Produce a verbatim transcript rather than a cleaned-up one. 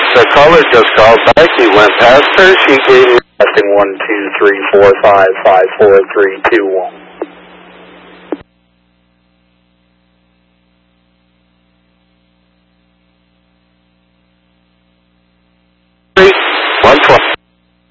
The caller just called back. He went past her. She gave me testing one, two, three, four, five, five, four, three, two, one.